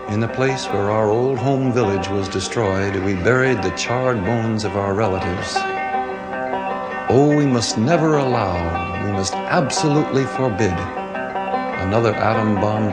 In the place where our old home village was destroyed, we buried the charred bones of our relatives. Oh, we must never allow, we must absolutely forbid another atom bomb